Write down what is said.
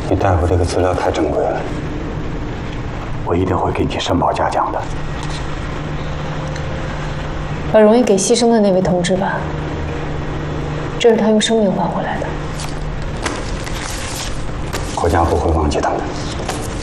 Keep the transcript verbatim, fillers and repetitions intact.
你带回这个资料太珍贵了， 我一定会给你申报嘉奖的。 把荣誉给牺牲的那位同志吧，这是他用生命换回来的。 国家不会忘记他们。